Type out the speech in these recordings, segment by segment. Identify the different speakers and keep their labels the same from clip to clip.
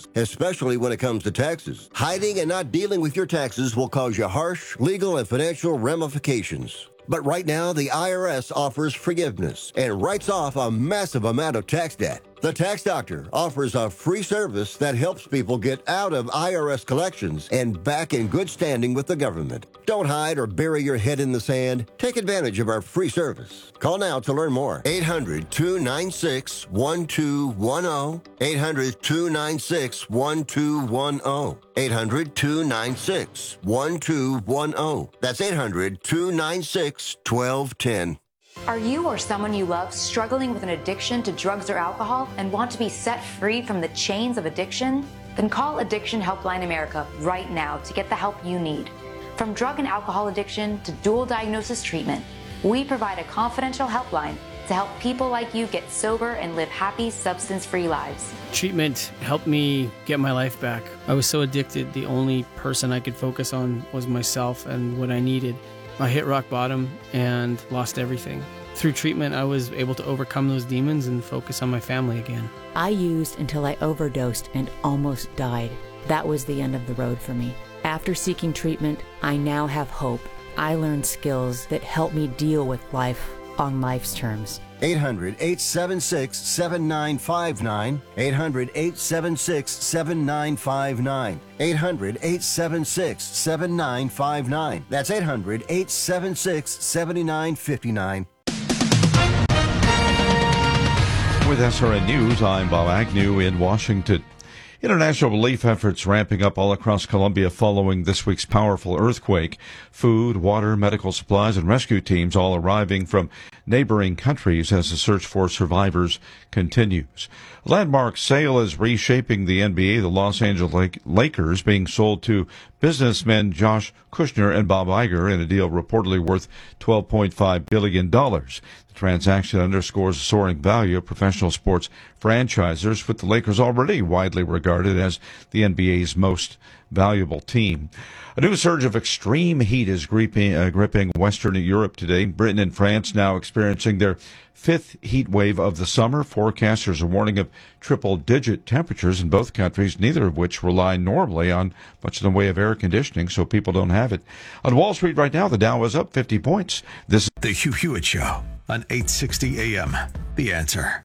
Speaker 1: especially when it comes to taxes. Hiding and not dealing with your taxes will cause you harsh legal and financial ramifications. But right now, the IRS offers forgiveness and writes off a massive amount of tax debt. The Tax Doctor offers a free service that helps people get out of IRS collections and back in good standing with the government. Don't hide or bury your head in the sand. Take advantage of our free service. Call now to learn more. 800-296-1210. 800-296-1210. 800-296-1210. That's 800-296-1210.
Speaker 2: Are you or someone you love struggling with an addiction to drugs or alcohol and want to be set free from the chains of addiction? Then call Addiction Helpline America right now to get the help you need. From drug and alcohol addiction to dual diagnosis treatment, we provide a confidential helpline to help people like you get sober and live happy, substance-free lives.
Speaker 3: Treatment helped me get my life back. I was so addicted, the only person I could focus on was myself and what I needed. I hit rock bottom and lost everything. Through treatment, I was able to overcome those demons and focus on my family again.
Speaker 4: I used until I overdosed and almost died. That was the end of the road for me. After seeking treatment, I now have hope. I learned skills that help me deal with life on life's terms.
Speaker 1: 800-876-7959. 800-876-7959. 800-876-7959. That's 800-876-7959.
Speaker 5: With SRN News, I'm Bob Agnew in Washington. International relief efforts ramping up all across Colombia following this week's powerful earthquake. Food, water, medical supplies, and rescue teams all arriving from neighboring countries as the search for survivors continues. A landmark sale is reshaping the NBA. The Los Angeles Lakers being sold to businessmen Josh Kushner and Bob Iger in a deal reportedly worth $12.5 billion. The transaction underscores the soaring value of professional sports franchisers, with the Lakers already widely regarded as the NBA's most valuable team. A new surge of extreme heat is gripping Western Europe today. Britain and France now experiencing their fifth heat wave of the summer. Forecasters are warning of triple-digit temperatures in both countries, neither of which rely normally on much in the way of air conditioning, so people don't have it. On Wall Street right now, the Dow is up 50 points. This is
Speaker 6: The Hugh Hewitt Show on 860 AM. The Answer.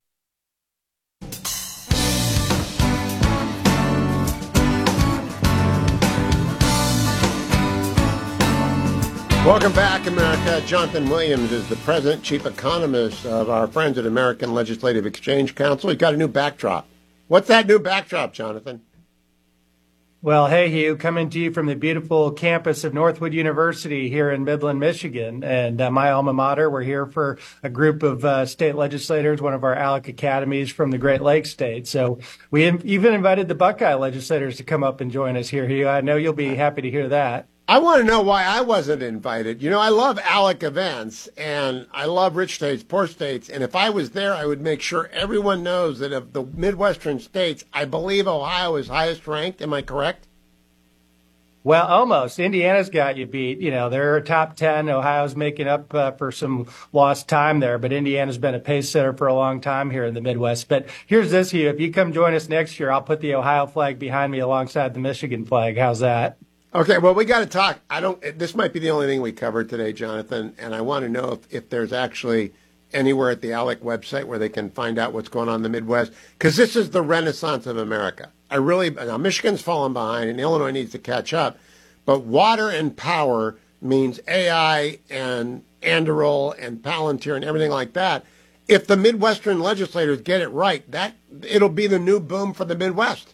Speaker 7: Welcome back, America. Jonathan Williams is the president, chief economist of our friends at American Legislative Exchange Council. He's got a new backdrop. What's that new backdrop, Jonathan?
Speaker 8: Well, hey, Hugh, coming to you from the beautiful campus of Northwood University here in Midland, Michigan, and my alma mater. We're here for a group of state legislators, one of our ALEC academies from the Great Lakes state. So we even invited the Buckeye legislators to come up and join us here, Hugh. I know you'll be happy to hear that.
Speaker 7: I want to know why I wasn't invited. You know, I love ALEC events, and I love rich states, poor states, and if I was there, I would make sure everyone knows that of the Midwestern states, I believe Ohio is highest ranked. Am I correct?
Speaker 8: Well, almost. Indiana's got you beat. You know, they're top 10. Ohio's making up for some lost time there, but Indiana's been a pace setter for a long time here in the Midwest. But here's this, Hugh. If you come join us next year, I'll put the Ohio flag behind me alongside the Michigan flag. How's that?
Speaker 7: Okay, well, we got to talk. This might be the only thing we covered today, Jonathan, and I want to know if there's actually anywhere at the ALEC website where they can find out what's going on in the Midwest, because this is the renaissance of America. Now, Michigan's fallen behind, and Illinois needs to catch up, but water and power means AI and Anduril and Palantir and everything like that. If the Midwestern legislators get it right, it'll be the new boom for the Midwest.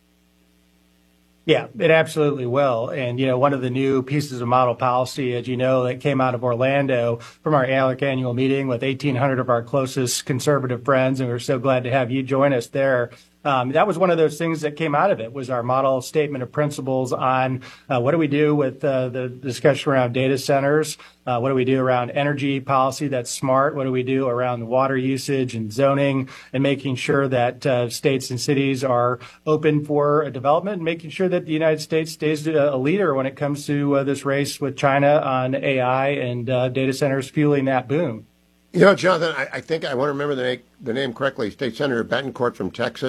Speaker 8: Yeah, it absolutely will. And, you know, one of the new pieces of model policy, as you know, that came out of Orlando from our ALEC annual meeting with 1,800 of our closest conservative friends, and we're so glad to have you join us there. That was one of those things that came out of it, was our model statement of principles on what do we do with the discussion around data centers, what do we do around energy policy that's smart, what do we do around water usage and zoning, and making sure that states and cities are open for development, and making sure that the United States stays a leader when it comes to this race with China on AI and data centers fueling that boom.
Speaker 7: You know, Jonathan, I think I want to remember the name correctly. State Senator Betancourt from Texas.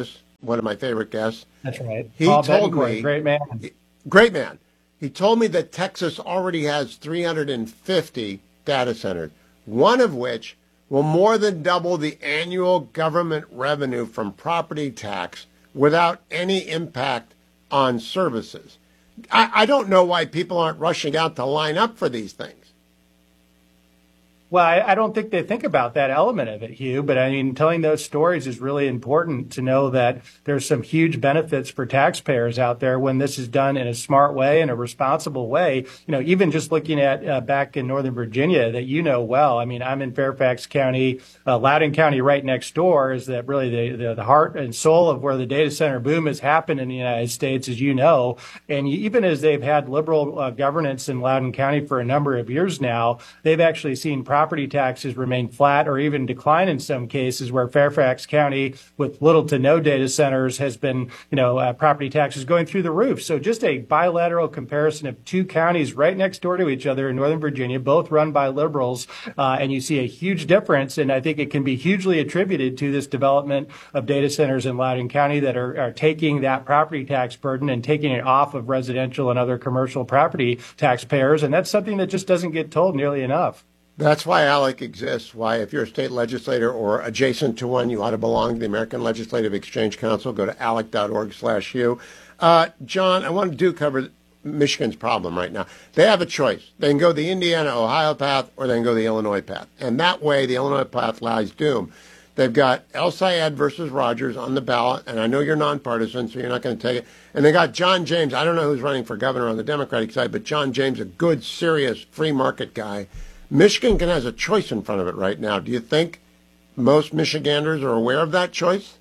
Speaker 7: one of my favorite guests.
Speaker 8: That's right.
Speaker 7: He
Speaker 8: Paul
Speaker 7: told
Speaker 8: Bettencourt,
Speaker 7: me,
Speaker 8: great man.
Speaker 7: He told me that Texas already has 350 data centers, one of which will more than double the annual government revenue from property tax without any impact on services. I don't know why people aren't rushing out to line up for these things.
Speaker 8: Well, I don't think they think about that element of it, Hugh, but I mean, telling those stories is really important to know that there's some huge benefits for taxpayers out there when this is done in a smart way, in a responsible way. You know, even just looking at back in Northern Virginia that you know well. I mean, I'm in Fairfax County, Loudoun County right next door is that really the heart and soul of where the data center boom has happened in the United States, as you know. And even as they've had liberal governance in Loudoun County for a number of years now, they've actually seen property taxes remain flat or even decline in some cases, where Fairfax County, with little to no data centers, has been, property taxes going through the roof. So just a bilateral comparison of two counties right next door to each other in Northern Virginia, both run by liberals, and you see a huge difference. And I think it can be hugely attributed to this development of data centers in Loudoun County that are taking that property tax burden and taking it off of residential and other commercial property taxpayers. And that's something that just doesn't get told nearly enough.
Speaker 7: That's why ALEC exists, why if you're a state legislator or adjacent to one, you ought to belong to the American Legislative Exchange Council. Go to alec.org/Hugh. John, I want to cover Michigan's problem right now. They have a choice. They can go the Indiana-Ohio path or they can go the Illinois path. And that way, the Illinois path lies doomed. They've got El Sayed versus Rogers on the ballot, and I know you're nonpartisan, so you're not going to take it. And they got John James. I don't know who's running for governor on the Democratic side, but John James, a good, serious, free market guy. Michigan has a choice in front of it right now. Do you think most Michiganders are aware of that choice?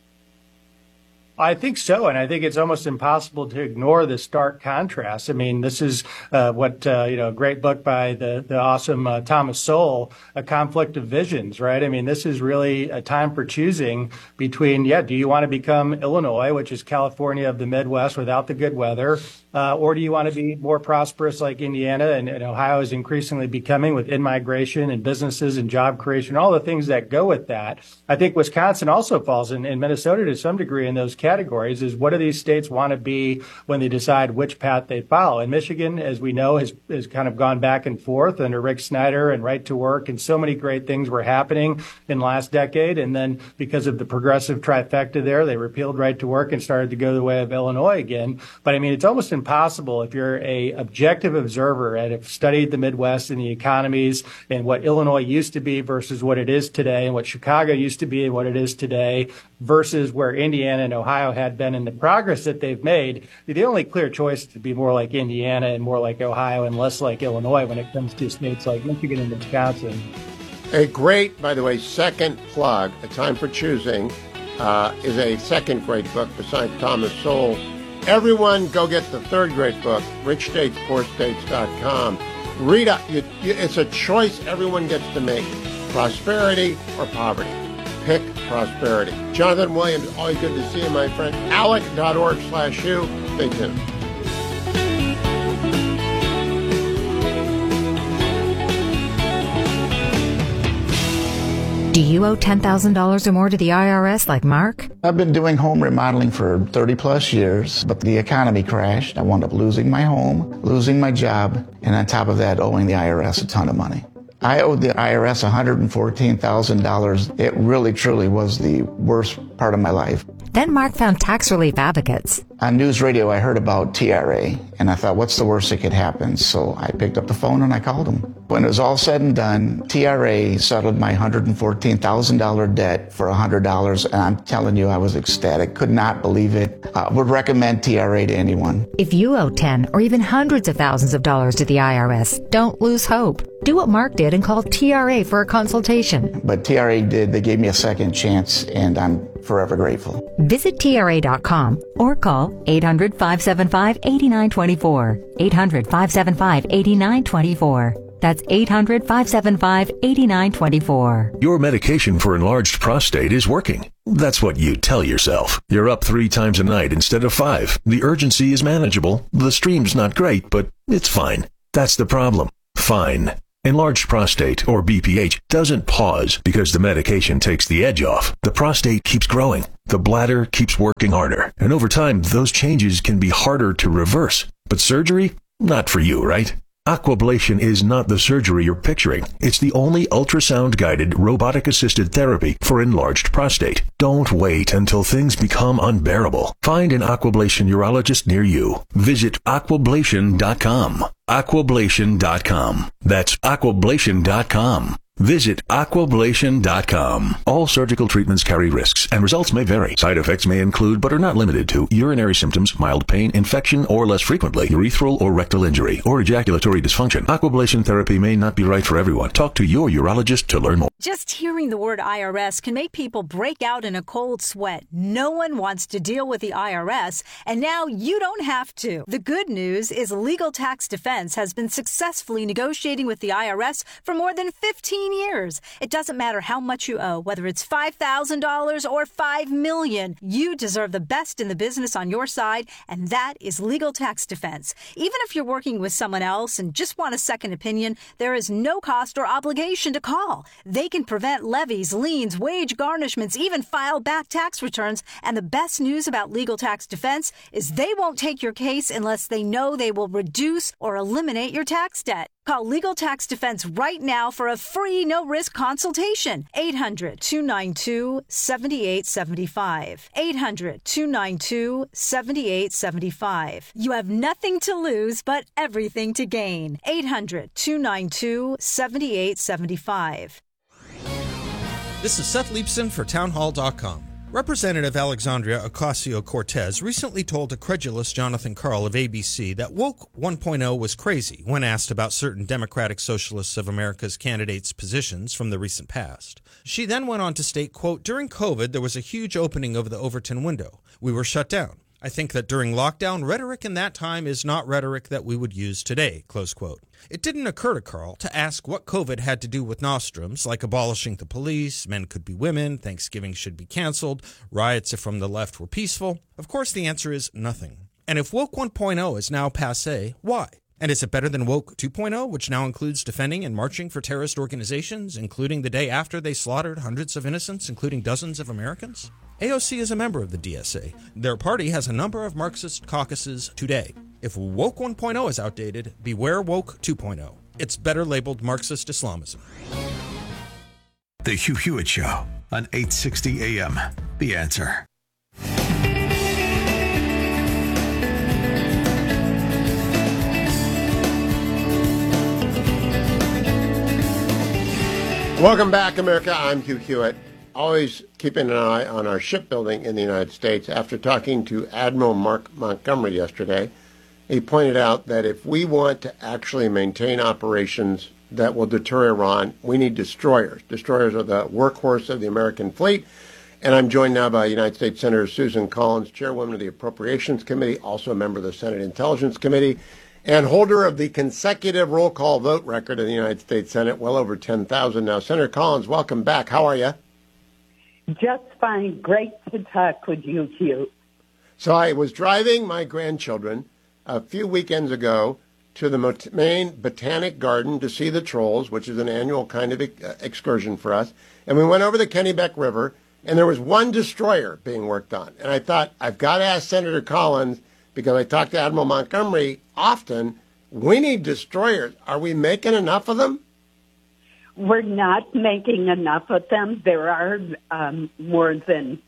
Speaker 8: I think so, and I think it's almost impossible to ignore the stark contrast. I mean, this is a great book by the awesome Thomas Sowell, A Conflict of Visions, right? I mean, this is really a time for choosing between, do you want to become Illinois, which is California of the Midwest without the good weather, or do you want to be more prosperous like Indiana and Ohio is increasingly becoming with in-migration and businesses and job creation, all the things that go with that. I think Wisconsin also falls in Minnesota to some degree in those categories, is what do these states want to be when they decide which path they follow. And Michigan, as we know, has kind of gone back and forth under Rick Snyder and right to work, and so many great things were happening in the last decade. And then because of the progressive trifecta there, they repealed right to work and started to go the way of Illinois again. But I mean, it's almost impossible if you're a objective observer and have studied the Midwest and the economies and what Illinois used to be versus what it is today, and what Chicago used to be and what it is today versus where Indiana and Ohio had been, and the progress that they've made. The only clear choice is to be more like Indiana and more like Ohio and less like Illinois when it comes to states like Michigan and Wisconsin.
Speaker 7: A great, by the way, second plug, A Time for Choosing, is a second great book besides Thomas Sowell. Everyone go get the third great book, richstatespoorstates.com. Read it. It's a choice everyone gets to make, prosperity or poverty. Pick prosperity. Jonathan Williams, always good to see you, my friend. alec.org/Hugh. Stay tuned.
Speaker 9: Do you owe $10,000 or more to the IRS like Mark?
Speaker 10: I've been doing home remodeling for 30 plus years, but the economy crashed. I wound up losing my home, losing my job, and on top of that, owing the IRS a ton of money. I owed the IRS $114,000. It really, truly was the worst part of my life.
Speaker 9: Then Mark found tax relief advocates.
Speaker 10: On news radio, I heard about TRA, and I thought, what's the worst that could happen? So I picked up the phone and I called them. When it was all said and done, TRA settled my $114,000 debt for $100, and I'm telling you, I was ecstatic. Could not believe it. Would recommend TRA to anyone.
Speaker 9: If you owe 10 or even hundreds of thousands of dollars to the IRS, don't lose hope. Do what Mark did and call TRA for a consultation.
Speaker 10: But TRA did. They gave me a second chance, and I'm forever grateful.
Speaker 9: Visit TRA.com or call 800-575-8924. 800-575-8924. That's 800-575-8924.
Speaker 11: Your medication for enlarged prostate is working. That's what you tell yourself. You're up 3 times a night instead of 5. The urgency is manageable. The stream's not great, but it's fine. That's the problem. Fine. Enlarged prostate, or BPH, doesn't pause because the medication takes the edge off. The prostate keeps growing. The bladder keeps working harder, and over time, those changes can be harder to reverse. But surgery? Not for you, right? Aquablation is not the surgery you're picturing. It's the only ultrasound-guided, robotic-assisted therapy for enlarged prostate. Don't wait until things become unbearable. Find an Aquablation urologist near you. Visit aquablation.com. Aquablation.com. That's aquablation.com. Visit aquablation.com. All surgical treatments carry risks, and results may vary. Side effects may include, but are not limited to, urinary symptoms, mild pain, infection, or less frequently, urethral or rectal injury, or ejaculatory dysfunction. Aquablation therapy may not be right for everyone. Talk to your urologist to learn more.
Speaker 12: Just hearing the word IRS can make people break out in a cold sweat. No one wants to deal with the IRS, and now you don't have to. The good news is Legal Tax Defense has been successfully negotiating with the IRS for more than 15 years. It doesn't matter how much you owe, whether it's $5,000 or $5 million. You deserve the best in the business on your side, and that is Legal Tax Defense. Even if you're working with someone else and just want a second opinion, there is no cost or obligation to call. They can prevent levies, liens, wage garnishments, even file back tax returns. And the best news about Legal Tax Defense is they won't take your case unless they know they will reduce or eliminate your tax debt. Call Legal Tax Defense right now for a free, no-risk consultation. 800-292-7875. 800-292-7875. You have nothing to lose, but everything to gain. 800-292-7875.
Speaker 13: This is Seth Leibson for townhall.com. Representative Alexandria Ocasio-Cortez recently told a credulous Jonathan Karl of ABC that Woke 1.0 was crazy when asked about certain Democratic Socialists of America's candidates' positions from the recent past. She then went on to state, quote, "During COVID, there was a huge opening of the Overton window. We were shut down. I think that during lockdown, rhetoric in that time is not rhetoric that we would use today," close quote. It didn't occur to Karl to ask what COVID had to do with nostrums, like abolishing the police, men could be women, Thanksgiving should be canceled, riots from the left were peaceful. Of course, the answer is nothing. And if Woke 1.0 is now passé, why? And is it better than Woke 2.0, which now includes defending and marching for terrorist organizations, including the day after they slaughtered hundreds of innocents, including dozens of Americans? AOC is a member of the DSA. Their party has a number of Marxist caucuses today. If Woke 1.0 is outdated, beware Woke 2.0. It's better labeled Marxist Islamism.
Speaker 6: The Hugh Hewitt Show on 860 AM. The Answer.
Speaker 7: Welcome back, America. I'm Hugh Hewitt. Always keeping an eye on our shipbuilding in the United States. After talking to Admiral Mark Montgomery yesterday, he pointed out that if we want to actually maintain operations that will deter Iran, we need destroyers. Destroyers are the workhorse of the American fleet. And I'm joined now by United States Senator Susan Collins, chairwoman of the Appropriations Committee, also a member of the Senate Intelligence Committee, and holder of the consecutive roll call vote record in the United States Senate, well over 10,000 now. Senator Collins, welcome back. How are you?
Speaker 14: Just fine. Great to talk with you, Hugh.
Speaker 7: So I was driving my grandchildren a few weekends ago to the Maine Botanic Garden to see the trolls, which is an annual kind of excursion for us. And we went over the Kennebec River, and there was one destroyer being worked on. And I thought, I've got to ask Senator Collins, because I talk to Admiral Montgomery often, we need destroyers. Are we making enough of them?
Speaker 14: We're not making enough of them. There is more than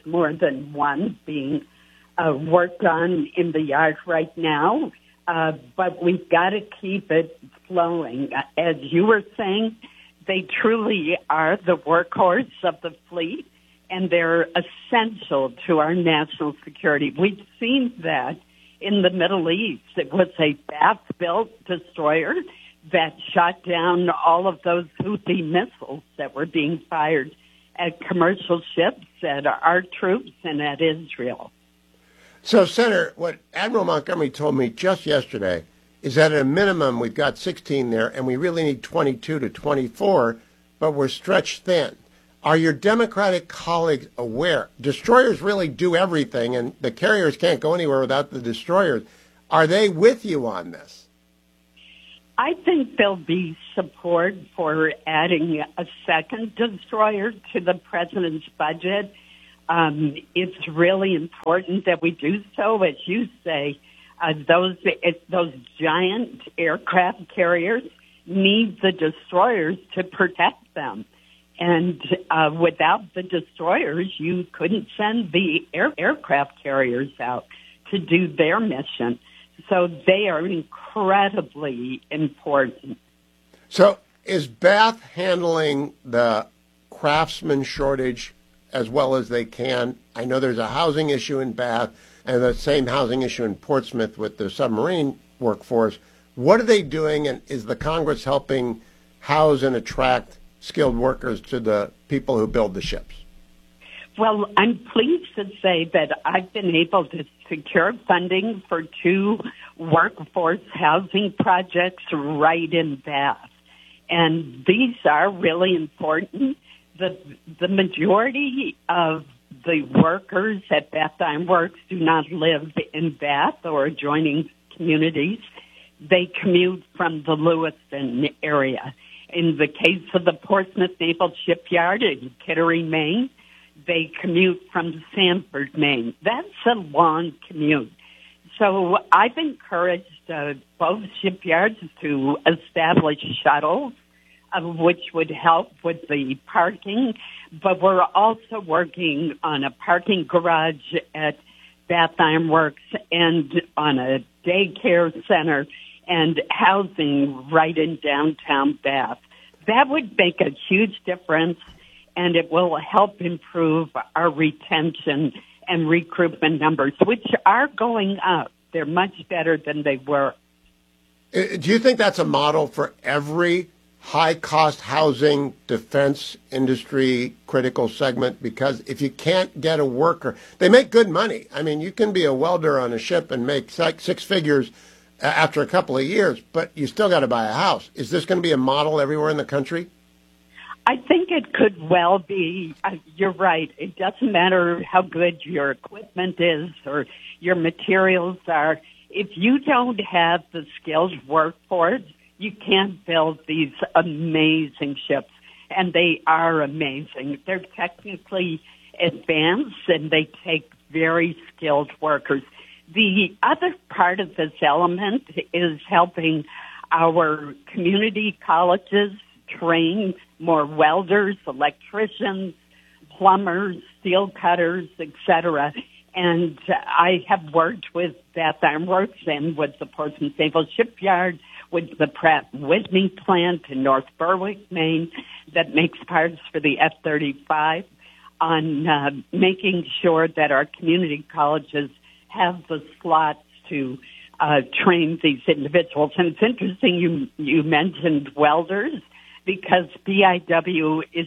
Speaker 14: one being worked on in the yard right now, but we've got to keep it flowing. As you were saying, they truly are the workhorse of the fleet, and they're essential to our national security. We've seen that in the Middle East. It was a Bath-built destroyer that shot down all of those Houthi missiles that were being fired at commercial ships, at our troops, and at Israel.
Speaker 7: So, Senator, what Admiral Montgomery told me just yesterday is that at a minimum we've got 16 there, and we really need 22 to 24, but we're stretched thin. Are your Democratic colleagues aware? Destroyers really do everything, and the carriers can't go anywhere without the destroyers. Are they with you on this?
Speaker 14: I think there'll be support for adding a second destroyer to the president's budget. it's really important that we do so. As you say, those giant aircraft carriers need the destroyers to protect them. And without the destroyers, you couldn't send the aircraft carriers out to do their mission. So they are incredibly important.
Speaker 7: So is Bath handling the craftsman shortage as well as they can? I know there's a housing issue in Bath and the same housing issue in Portsmouth with the submarine workforce. What are they doing, and is the Congress helping house and attract skilled workers to the people who build the ships?
Speaker 14: Well, I'm pleased to say that I've been able to secure funding for 2 workforce housing projects right in Bath. And these are really important. The majority of the workers at Bath Iron Works do not live in Bath or adjoining communities. They commute from the Lewiston area. In the case of the Portsmouth Naval Shipyard in Kittery, Maine, they commute from Sanford, Maine. That's a long commute. So I've encouraged both shipyards to establish shuttles, which would help with the parking. But we're also working on a parking garage at Bath Iron Works and on a daycare center and housing right in downtown Bath. That would make a huge difference, and it will help improve our retention and recruitment numbers, which are going up. They're much better than they were.
Speaker 7: Do you think that's a model for every high-cost housing, defense industry, critical segment? Because if you can't get a worker, they make good money. I mean, you can be a welder on a ship and make 6 figures after a couple of years, but you still got to buy a house. Is this going to be a model everywhere in the country?
Speaker 14: I think it could well be. You're right. It doesn't matter how good your equipment is or your materials are. If you don't have the skilled workforce, you can't build these amazing ships. And they are amazing. They're technically advanced, and they take very skilled workers. The other part of this element is helping our community colleges train more welders, electricians, plumbers, steel cutters, etc. And I have worked with Bath Iron Works and with the Portsmouth Naval Shipyard, with the Pratt & Whitney plant in North Berwick, Maine, that makes parts for the F-35, on making sure that our community colleges have the slots to train these individuals. And it's interesting you mentioned welders, because BIW is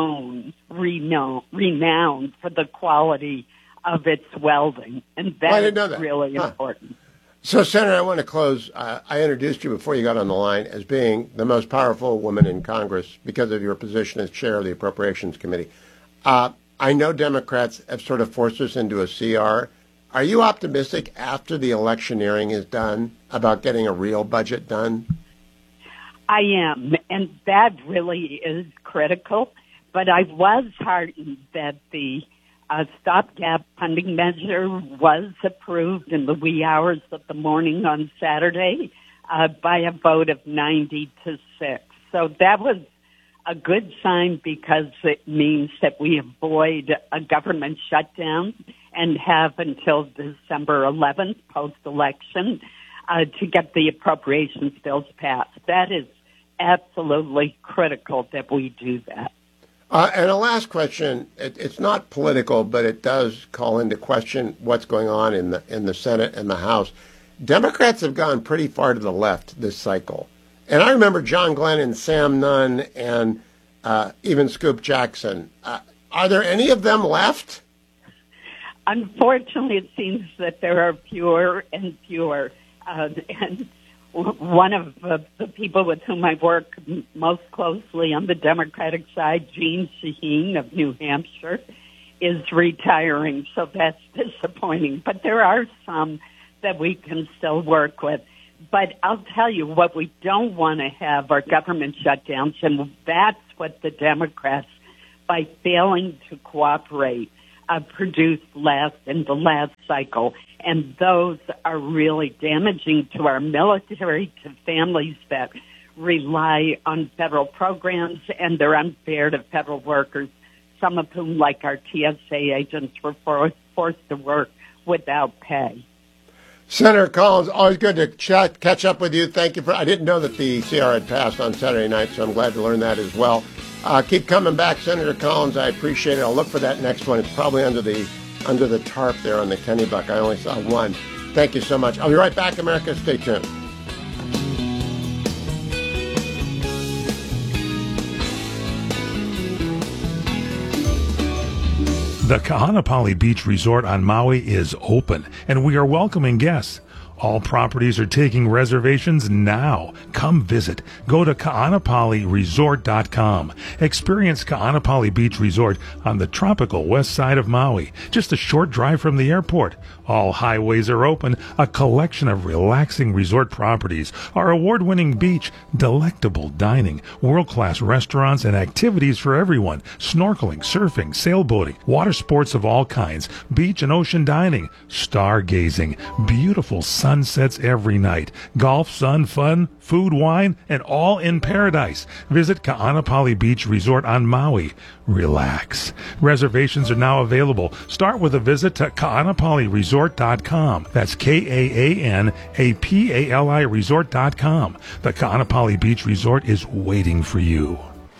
Speaker 14: renowned for the quality of its welding, and that's really important.
Speaker 7: So, Senator, I want to close. I introduced you before you got on the line as being the most powerful woman in Congress because of your position as chair of the Appropriations Committee. I know Democrats have sort of forced us into a CR. Are you optimistic after the electioneering is done about getting a real budget done?
Speaker 14: I am, and that really is critical. But I was heartened that the stopgap funding measure was approved in the wee hours of the morning on Saturday by a vote of 90-6. So that was a good sign, because it means that we avoid a government shutdown and have until December 11th, post-election, to get the appropriations bills passed. That is absolutely critical that we do that.
Speaker 7: And a last question, it's not political, but it does call into question what's going on in the Senate and the House. Democrats have gone pretty far to the left this cycle. And I remember John Glenn, Sam Nunn, and even Scoop Jackson. Are there any of them left?
Speaker 14: Unfortunately, it seems that there are fewer and fewer. And one of the people with whom I work most closely on the Democratic side, Jeanne Shaheen of New Hampshire, is retiring, so that's disappointing. But there are some that we can still work with. But I'll tell you, what we don't want to have are government shutdowns, and that's what the Democrats, by failing to cooperate, produced last in the last cycle. And those are really damaging to our military, to families that rely on federal programs, and they're unfair to federal workers, some of whom, like our TSA agents, were forced to work without pay.
Speaker 7: Senator Collins, always good to catch up with you. Thank you I didn't know that the CR had passed on Saturday night, so I'm glad to learn that as well. Keep coming back, Senator Collins. I appreciate it. I'll look for that next one. It's probably under the tarp there on the Kennebuck. I only saw one. Thank you so much. I'll be right back, America. Stay tuned.
Speaker 15: The Kahanapali Beach Resort on Maui is open, and we are welcoming guests. All properties are taking reservations now. Come visit. Go to kaanapaliresort.com. Experience Kaanapali Beach Resort on the tropical west side of Maui, just a short drive from the airport. All highways are open, a collection of relaxing resort properties, our award-winning beach, delectable dining, world-class restaurants and activities for everyone, snorkeling, surfing, sailboating, water sports of all kinds, beach and ocean dining, stargazing, beautiful sunsets every night, golf, sun, fun, food, wine, and all in paradise. Visit Kaanapali Beach Resort on Maui. Relax. Reservations are now available. Start with a visit to kaanapaliresort.com. That's Kaanapali resort.com. The Kaanapali Beach Resort is waiting for you.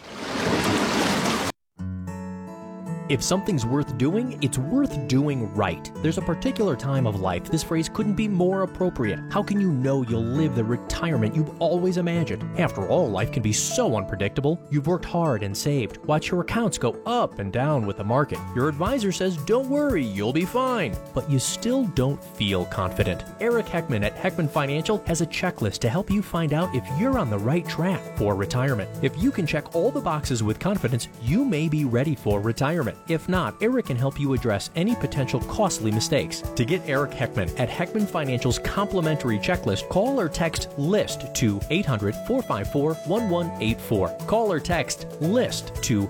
Speaker 16: If something's worth doing, it's worth doing right. There's a particular time of life this phrase couldn't be more appropriate. How can you know you'll live the retirement you've always imagined? After all, life can be so unpredictable. You've worked hard and saved. Watch your accounts go up and down with the market. Your advisor says, don't worry, you'll be fine. But you still don't feel confident. Eric Heckman at Heckman Financial has a checklist to help you find out if you're on the right track for retirement. If you can check all the boxes with confidence, you may be ready for retirement. If not, Eric can help you address any potential costly mistakes. To get Eric Heckman at Heckman Financial's complimentary checklist, call or text LIST to 800-454-1184. Call or text LIST to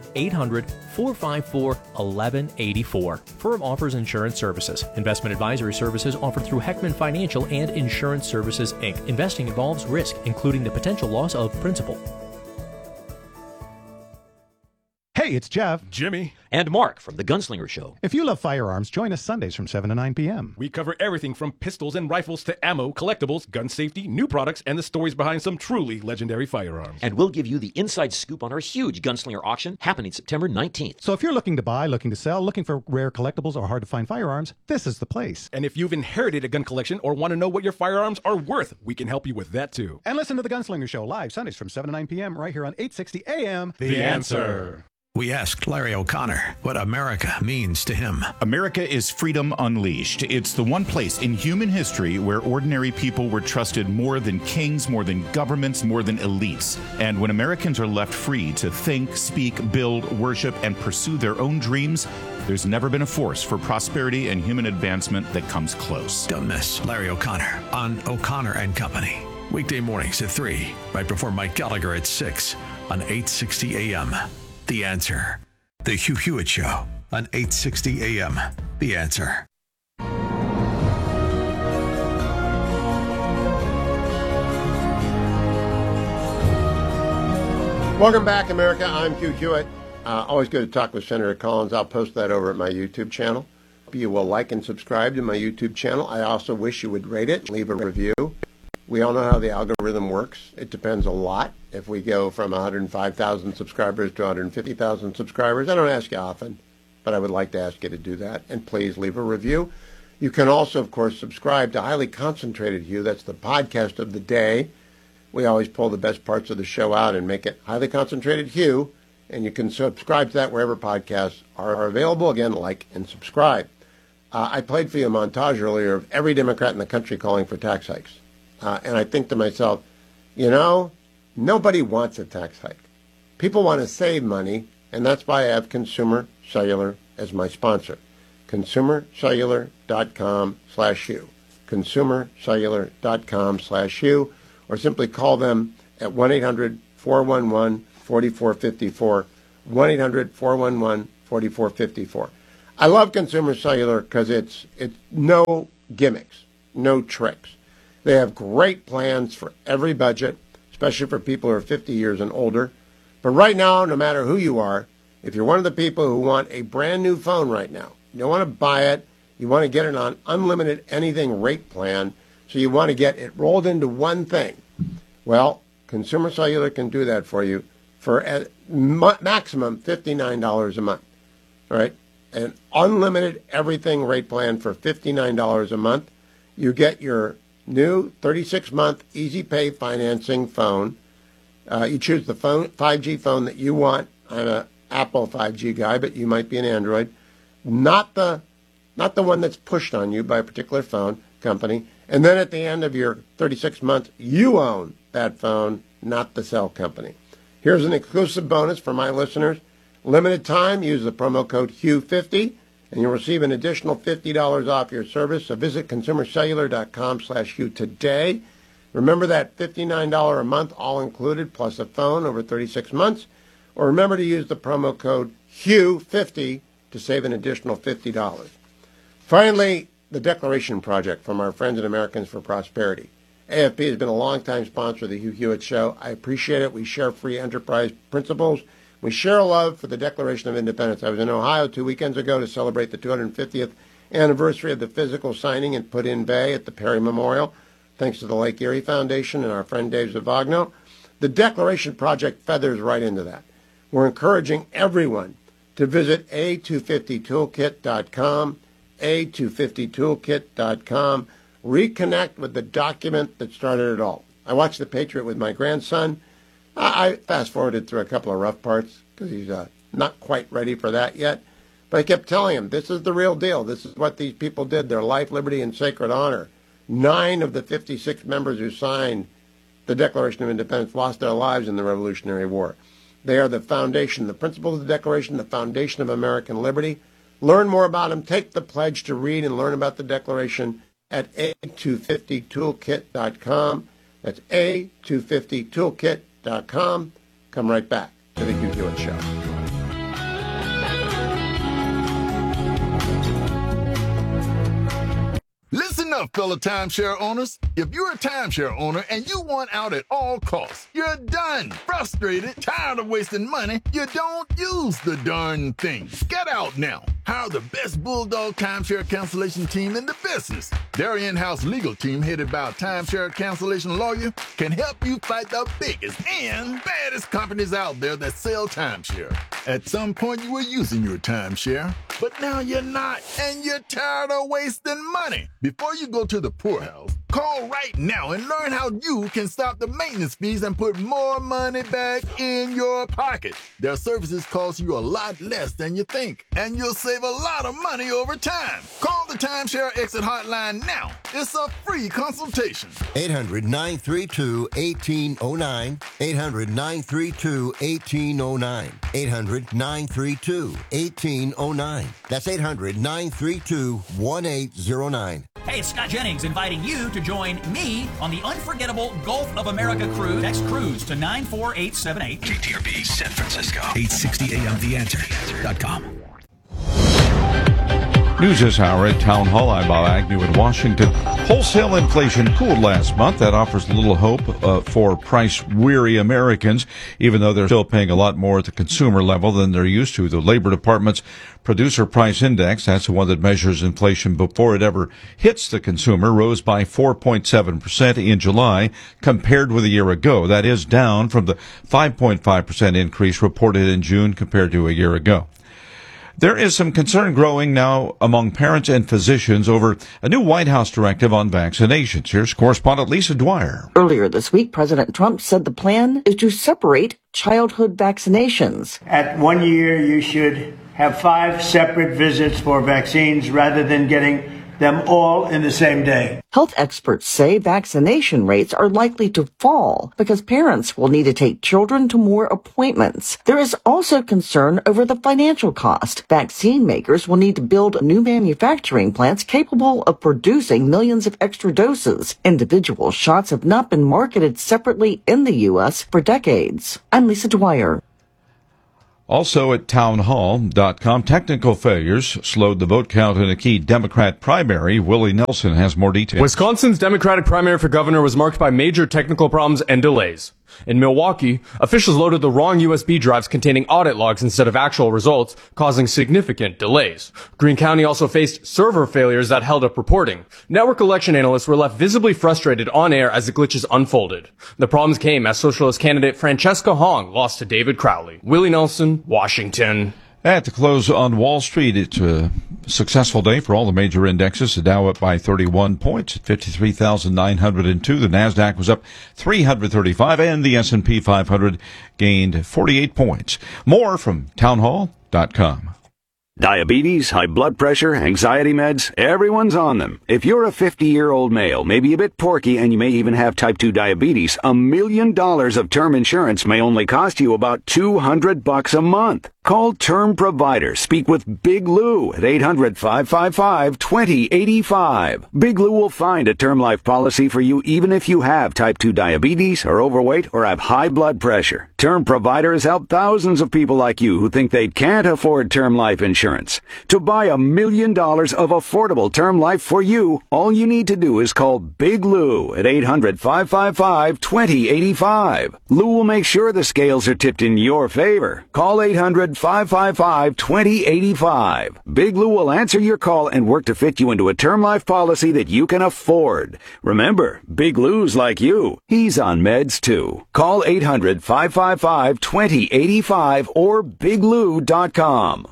Speaker 16: 800-454-1184. Firm offers insurance services. Investment advisory services offered through Heckman Financial and Insurance Services, Inc. Investing involves risk, including the potential loss of principal.
Speaker 17: Hey, it's Jeff,
Speaker 18: Jimmy, and Mark from The Gunslinger Show.
Speaker 17: If you love firearms, join us Sundays from 7 to 9 p.m.
Speaker 18: We cover everything from pistols and rifles to ammo, collectibles, gun safety, new products, and the stories behind some truly legendary firearms.
Speaker 19: And we'll give you the inside scoop on our huge Gunslinger auction happening September 19th.
Speaker 17: So if you're looking to buy, looking to sell, looking for rare collectibles or hard-to-find firearms, this is the place.
Speaker 18: And if you've inherited a gun collection or want to know what your firearms are worth, we can help you with that too.
Speaker 17: And listen to The Gunslinger Show live Sundays from 7 to 9 p.m. right here on 860 AM.
Speaker 6: The Answer. We asked Larry O'Connor what America means to him.
Speaker 20: America is freedom unleashed. It's the one place in human history where ordinary people were trusted more than kings, more than governments, more than elites. And when Americans are left free to think, speak, build, worship, and pursue their own dreams, there's never been a force for prosperity and human advancement that comes close.
Speaker 6: Don't miss Larry O'Connor on O'Connor and Company. Weekday mornings at 3, right before Mike Gallagher at 6 on 860 AM. The Answer. The Hugh Hewitt Show on 860 AM. The Answer.
Speaker 7: Welcome back, America. I'm Hugh Hewitt. Always good to talk with Senator Collins. I'll post that over at my YouTube channel. You will like and subscribe to my YouTube channel. I also wish you would rate it, leave a review. We all know how the algorithm works. It depends a lot. If we go from 105,000 subscribers to 150,000 subscribers, I don't ask you often, but I would like to ask you to do that. And please leave a review. You can also, of course, subscribe to Highly Concentrated Hugh. That's the podcast of the day. We always pull the best parts of the show out and make it Highly Concentrated Hugh. And you can subscribe to that wherever podcasts are available. Again, like and subscribe. I played for you a montage earlier of every Democrat in the country calling for tax hikes. And I think to myself, you know, nobody wants a tax hike. People want to save money, and that's why I have Consumer Cellular as my sponsor. ConsumerCellular.com/Hugh. ConsumerCellular.com/Hugh. Or simply call them at 1-800-411-4454. 1-800-411-4454. I love Consumer Cellular because it's no gimmicks, no tricks. They have great plans for every budget, especially for people who are 50 years and older. But right now, no matter who you are, if you're one of the people who want a brand new phone right now, you don't want to buy it, you want to get it on unlimited anything rate plan, so you want to get it rolled into one thing. Well, Consumer Cellular can do that for you for a maximum $59 a month. All right? An unlimited everything rate plan for $59 a month. You get your new 36-month Easy Pay financing phone. You choose the 5G phone that you want. I'm an Apple 5G guy, but you might be an Android. Not the one that's pushed on you by a particular phone company. And then at the end of your 36 months, you own that phone, not the cell company. Here's an exclusive bonus for my listeners. Limited time, use the promo code HUGH50, and you'll receive an additional $50 off your service. So visit consumercellular.com/Hugh today. Remember that $59 a month, all included, plus a phone over 36 months. Or remember to use the promo code HUGH50 to save an additional $50. Finally, the Declaration Project from our friends at Americans for Prosperity. AFP has been a longtime sponsor of the Hugh Hewitt Show. I appreciate it. We share free enterprise principles. We share a love for the Declaration of Independence. I was in Ohio 2 weekends ago to celebrate the 250th anniversary of the physical signing in Put-in Bay at the Perry Memorial, thanks to the Lake Erie Foundation and our friend Dave Zavagno. The Declaration Project feathers right into that. We're encouraging everyone to visit a250toolkit.com, a250toolkit.com, reconnect with the document that started it all. I watched The Patriot with my grandson. I fast-forwarded through a couple of rough parts because he's not quite ready for that yet. But I kept telling him, this is the real deal. This is what these people did, their life, liberty, and sacred honor. 9 of the 56 members who signed the Declaration of Independence lost their lives in the Revolutionary War. They are the foundation, the principles of the Declaration, the foundation of American liberty. Learn more about them. Take the pledge to read and learn about the Declaration at a250toolkit.com. That's a250toolkit.com. Come right back to the Hugh Hewitt Show.
Speaker 21: Listen up, fellow timeshare owners. If you're a timeshare owner and you want out at all costs, you're done, frustrated, tired of wasting money, you don't use the darn thing. Get out now. Hire the best Bulldog timeshare cancellation team in the business. Their in-house legal team, headed by a timeshare cancellation lawyer, can help you fight the biggest and baddest companies out there that sell timeshare. At some point, you were using your timeshare, but now you're not, and you're tired of wasting money. Before you go to the poorhouse, call right now and learn how you can stop the maintenance fees and put more money back in your pocket. Their services cost you a lot less than you think, and you'll save a lot of money over time. Call the Timeshare Exit Hotline now. It's a free consultation.
Speaker 1: 800-932-1809. 800-932-1809. 800-932-1809. That's 800-932-1809.
Speaker 22: Hey, it's Scott Jennings inviting you to join me on the unforgettable Gulf of America cruise. Text cruise to 94878.
Speaker 6: KTRB San Francisco. 860 AM TheAnswer.com.
Speaker 5: News this hour at Town Hall. I'm Bob Agnew in Washington. Wholesale inflation cooled last month. That offers little hope for price-weary Americans, even though they're still paying a lot more at the consumer level than they're used to. The Labor Department's Producer Price Index, that's the one that measures inflation before it ever hits the consumer, rose by 4.7% in July compared with a year ago. That is down from the 5.5% increase reported in June compared to a year ago. There is some concern growing now among parents and physicians over a new White House directive on vaccinations. Here's correspondent Lisa Dwyer.
Speaker 23: Earlier this week, President Trump said the plan is to separate childhood vaccinations.
Speaker 24: At 1 year, you should have 5 separate visits for vaccines rather than getting them all in the same day.
Speaker 23: Health experts say vaccination rates are likely to fall because parents will need to take children to more appointments. There is also concern over the financial cost. Vaccine makers will need to build new manufacturing plants capable of producing millions of extra doses. Individual shots have not been marketed separately in the U.S. for decades. I'm Lisa Dwyer.
Speaker 5: Also at townhall.com, technical failures slowed the vote count in a key Democrat primary. Willie Nelson has more details.
Speaker 2: Wisconsin's Democratic primary for governor was marked by major technical problems and delays. In Milwaukee, officials loaded the wrong USB drives containing audit logs instead of actual results, causing significant delays. Greene County also faced server failures that held up reporting. Network election analysts were left visibly frustrated on air as the glitches unfolded. The problems came as socialist candidate Francesca Hong lost to David Crowley. Willie Nelson, Washington.
Speaker 5: At the close on Wall Street, it's a successful day for all the major indexes. The Dow up by 31 points at 53,902. The Nasdaq was up 335, and the S&P 500 gained 48 points. More from townhall.com.
Speaker 3: Diabetes, high blood pressure, anxiety meds, everyone's on them. If you're a 50-year-old male, maybe a bit porky, and you may even have type 2 diabetes, $1 million of term insurance may only cost you about $200 a month. Call Term Provider. Speak with Big Lou at 800-555-2085. Big Lou will find a term life policy for you even if you have type 2 diabetes, are overweight, or have high blood pressure. Term Provider has helped thousands of people like you who think they can't afford term life insurance. To buy $1 million of affordable term life for you, all you need to do is call Big Lou at 800-555-2085. Lou will make sure the scales are tipped in your favor. Call 800-555-2085. Big Lou will answer your call and work to fit you into a term life policy that you can afford. Remember, Big Lou's like you. He's on meds too. Call 800-555-2085 or biglou.com.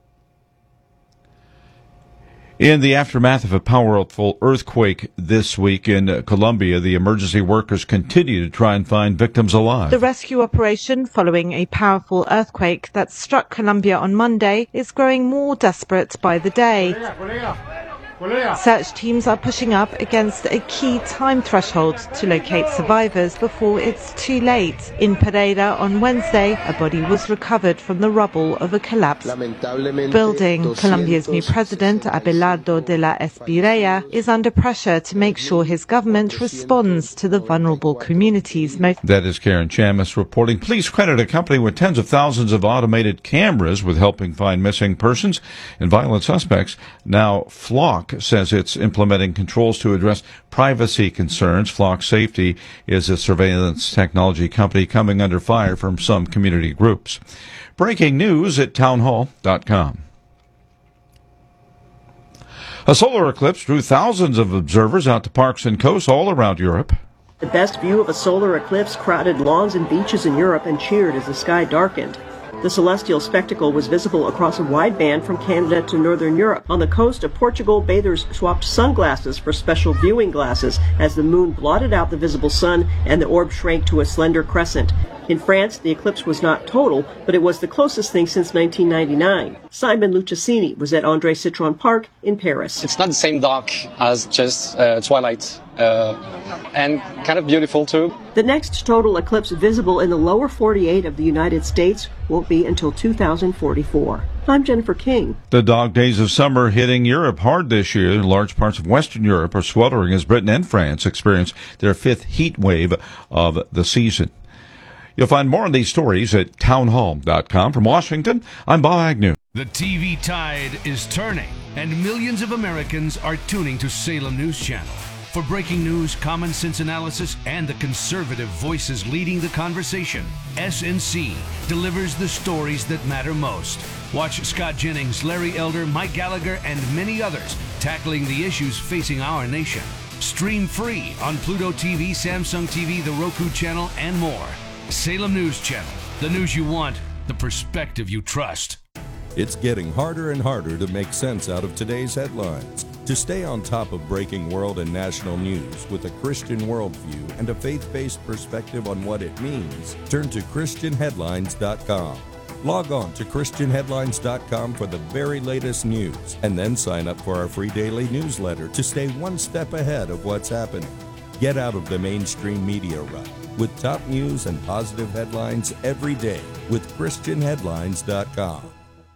Speaker 5: In the aftermath of a powerful earthquake this week in Colombia, the emergency workers continue to try and find victims alive.
Speaker 4: The rescue operation following a powerful earthquake that struck Colombia on Monday is growing more desperate by the day. Search teams are pushing up against a key time threshold to locate survivors before it's too late. In Pereira on Wednesday, a body was recovered from the rubble of a collapsed building. Colombia's new president, Abelardo de la Espriella, is under pressure to make sure his government responds to the vulnerable communities.
Speaker 5: That is Karen Chamis reporting. Police credit a company with tens of thousands of automated cameras with helping find missing persons and violent suspects. Now, Flock says it's implementing controls to address privacy concerns. Flock Safety is a surveillance technology company coming under fire from some community groups. Breaking news at townhall.com. A solar eclipse drew thousands of observers out to parks and coasts all around Europe.
Speaker 8: The best view of a solar eclipse crowded lawns and beaches in Europe and cheered as the sky darkened. The celestial spectacle was visible across a wide band from Canada to northern Europe. On the coast of Portugal, bathers swapped sunglasses for special viewing glasses as the moon blotted out the visible sun and the orb shrank to a slender crescent. In France, the eclipse was not total, but it was the closest thing since 1999. Simon Luchesini was at André Citron Park in Paris.
Speaker 25: It's not the same dark as just twilight, and kind of beautiful too.
Speaker 8: The next total eclipse visible in the lower 48 of the United States won't be until 2044. I'm Jennifer King.
Speaker 5: The dog days of summer hitting Europe hard this year. Large parts of Western Europe are sweltering as Britain and France experience their fifth heat wave of the season. You'll find more on these stories at townhall.com. From Washington, I'm Bob Agnew.
Speaker 26: The TV tide is turning, and millions of Americans are tuning to Salem News Channel. For breaking news, common sense analysis, and the conservative voices leading the conversation, SNC delivers the stories that matter most. Watch Scott Jennings, Larry Elder, Mike Gallagher, and many others tackling the issues facing our nation. Stream free on Pluto TV, Samsung TV, the Roku channel, and more. Salem News Channel. The news you want, the perspective you trust.
Speaker 27: It's getting harder and harder to make sense out of today's headlines. To stay on top of breaking world and national news with a Christian worldview and a faith-based perspective on what it means, turn to ChristianHeadlines.com. Log on to ChristianHeadlines.com for the very latest news, and then sign up for our free daily newsletter to stay one step ahead of what's happening. Get out of the mainstream media rut with top news and positive headlines every day with ChristianHeadlines.com.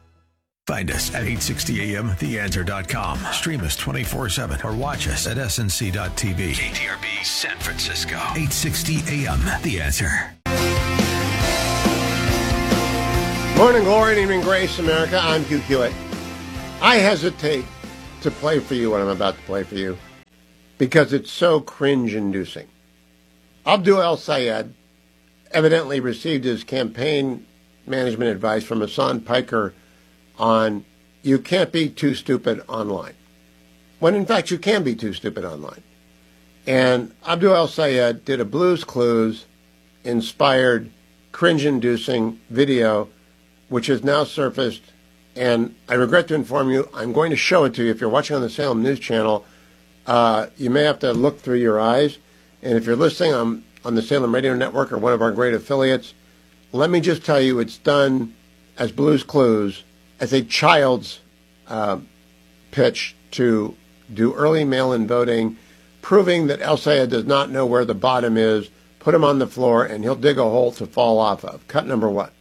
Speaker 6: Find us at 860 AM, theanswer.com. Stream us 24/7 or watch us at snc.tv. KTRB San Francisco, 860 AM, The Answer.
Speaker 7: Morning glory and evening grace, America. I'm Hugh Hewitt. I hesitate to play for you what I'm about to play for you because it's so cringe-inducing. Abdul El-Sayed evidently received his campaign management advice from Hassan Piker on you can't be too stupid online, when in fact you can be too stupid online. And Abdul El-Sayed did a Blue's Clues inspired cringe-inducing video which has now surfaced, and I regret to inform you, I'm going to show it to you. If you're watching on the Salem News Channel, you may have to look through your eyes, and if you're listening on the Salem Radio Network or one of our great affiliates, let me just tell you it's done as Blue's Clues, as a child's pitch to do early mail-in voting, proving that El-Sayed does not know where the bottom is, put him on the floor, and he'll dig a hole to fall off of. Cut number one.